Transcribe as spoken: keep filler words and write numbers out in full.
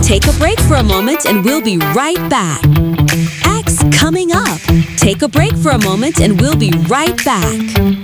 Take a break for a moment and we'll be right back. X coming up. Take a break for a moment and we'll be right back.